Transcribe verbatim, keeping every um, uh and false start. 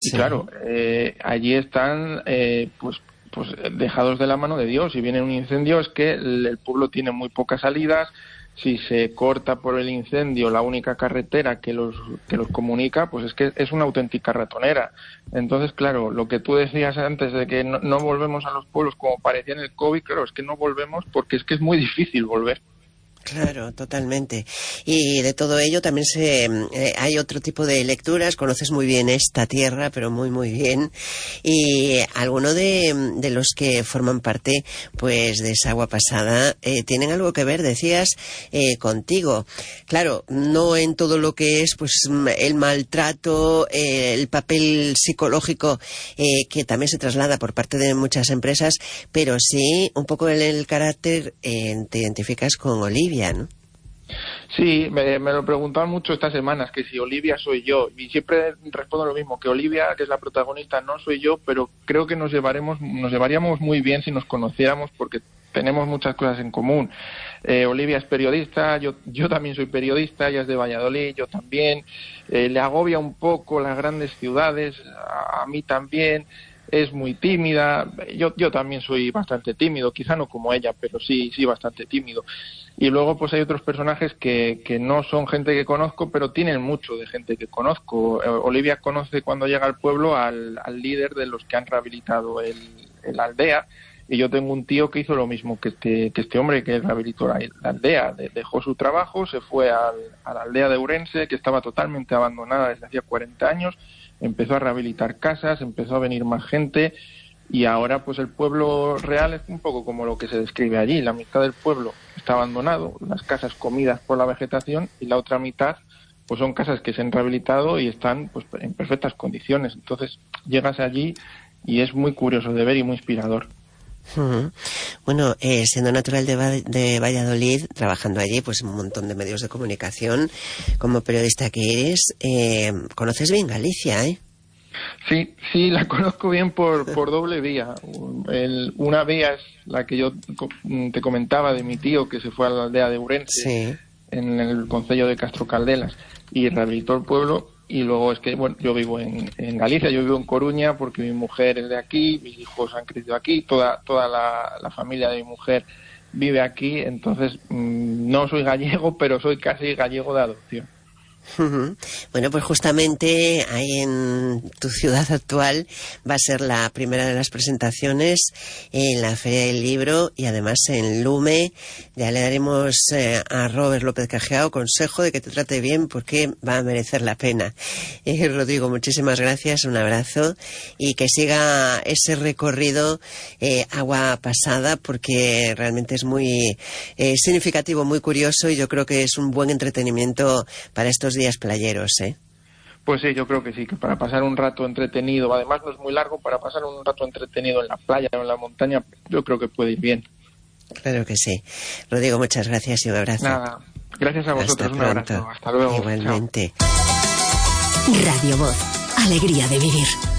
Sí. Y claro, eh, allí están eh, pues pues dejados de la mano de Dios. Si viene un incendio es que el, el pueblo tiene muy pocas salidas. Si se corta por el incendio la única carretera que los que los comunica, pues es que es una auténtica ratonera. Entonces, claro, lo que tú decías antes de que no, no volvemos a los pueblos como parecía en el COVID, claro, es que no volvemos porque es que es muy difícil volver. Claro, totalmente. Y de todo ello también se eh, hay otro tipo de lecturas. Conoces muy bien esta tierra, pero muy muy bien. Y alguno de, de los que forman parte, pues, de esa agua pasada eh, tienen algo que ver, decías, eh, contigo. Claro, no en todo lo que es, pues, el maltrato, eh, el papel psicológico eh, que también se traslada por parte de muchas empresas, pero sí un poco en el carácter. Eh, te identificas con Olivia, ¿no? Sí, me, me lo preguntaban mucho estas semanas, que si Olivia soy yo, y siempre respondo lo mismo, que Olivia, que es la protagonista, no soy yo, pero creo que nos llevaremos, nos llevaríamos muy bien si nos conociéramos, porque tenemos muchas cosas en común. Eh, Olivia es periodista, yo, yo también soy periodista, ella es de Valladolid, yo también. Eh, le agobia un poco las grandes ciudades, a, a mí también. Es muy tímida, yo yo también soy bastante tímido, quizá no como ella, pero sí sí bastante tímido. Y luego pues hay otros personajes que, que no son gente que conozco, pero tienen mucho de gente que conozco. Olivia conoce cuando llega al pueblo al, al líder de los que han rehabilitado el, el aldea, y yo tengo un tío que hizo lo mismo que este, que este hombre que rehabilitó la, la aldea. De, dejó su trabajo, se fue al, a la aldea de Ourense, que estaba totalmente abandonada desde hacía cuarenta años, empezó a rehabilitar casas, empezó a venir más gente, y ahora pues el pueblo real es un poco como lo que se describe allí. La mitad del pueblo está abandonado, las casas comidas por la vegetación, y la otra mitad pues son casas que se han rehabilitado y están pues en perfectas condiciones. Entonces llegas allí y es muy curioso de ver y muy inspirador. Uh-huh. Bueno, eh, siendo natural de, Va- de Valladolid, trabajando allí pues un montón de medios de comunicación, como periodista que eres, eh, conoces bien Galicia, ¿eh? Sí, sí, la conozco bien por, por doble vía. El, una vía es la que yo te comentaba de mi tío que se fue a la aldea de Ourense, sí, en el concello de Castro Caldelas, y rehabilitó el pueblo. Y luego es que, bueno, yo vivo en, en Galicia, yo vivo en Coruña porque mi mujer es de aquí, mis hijos han crecido aquí, toda toda la, la familia de mi mujer vive aquí, entonces mmm, no soy gallego, pero soy casi gallego de adopción. Uh-huh. Bueno, pues justamente ahí en tu ciudad actual va a ser la primera de las presentaciones en la Feria del Libro, y además en Lume. Ya le daremos eh, a Robert López Cajiao consejo de que te trate bien, porque va a merecer la pena. Eh, Rodrigo, muchísimas gracias, un abrazo, y que siga ese recorrido eh, agua pasada, porque realmente es muy eh, significativo, muy curioso, y yo creo que es un buen entretenimiento para estos días playeros, ¿eh? Pues sí, yo creo que sí, que para pasar un rato entretenido, además no es muy largo, para pasar un rato entretenido en la playa o en la montaña, yo creo que puede ir bien. Claro que sí. Rodrigo, muchas gracias y un abrazo. Nada, gracias a vosotros, un abrazo. Hasta luego. Igualmente. Chao. Radio Voz, alegría de vivir.